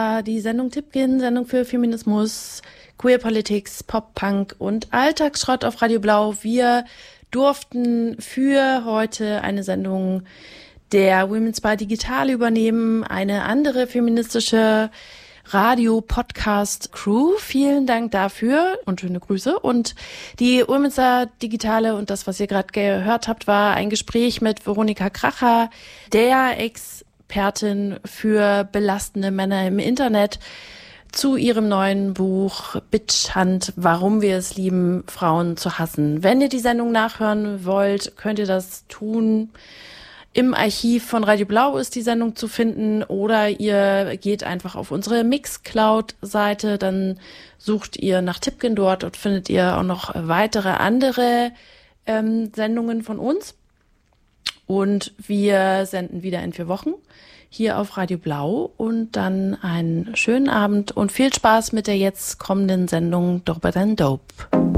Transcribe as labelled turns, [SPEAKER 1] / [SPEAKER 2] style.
[SPEAKER 1] Die Sendung Tippkin, Sendung für Feminismus, Queerpolitik, Pop-Punk und Alltagsschrott auf Radio Blau. Wir durften für heute eine Sendung der Women's Bar Digital übernehmen, eine andere feministische Radio-Podcast-Crew. Vielen Dank dafür und schöne Grüße. Und die Women's Bar Digitale und das, was ihr gerade gehört habt, war ein Gespräch mit Veronika Kracher, der Expertin für belastende Männer im Internet, zu ihrem neuen Buch Bitch Hunt, warum wir es lieben, Frauen zu hassen. Wenn ihr die Sendung nachhören wollt, könnt ihr das tun. Im Archiv von Radio Blau ist die Sendung zu finden oder ihr geht einfach auf unsere Mixcloud-Seite, dann sucht ihr nach Tippkin dort und findet ihr auch noch weitere andere Sendungen von uns. Und wir senden wieder in 4 Wochen hier auf Radio Blau und dann einen schönen Abend und viel Spaß mit der jetzt kommenden Sendung Dope than Dope.